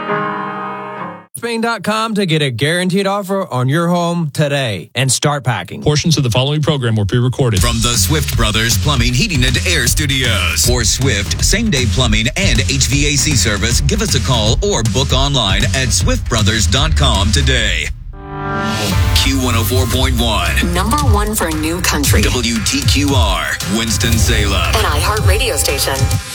Spain.com to get a guaranteed offer on your home today and start packing. Portions of the following program were pre-recorded. From the Swift Brothers Plumbing, Heating, and Air Studios. For Swift, same-day plumbing and HVAC service, give us a call or book online at swiftbrothers.com today. Q104.1. Number one for new country. WTQR, Winston-Salem. An iHeart radio station.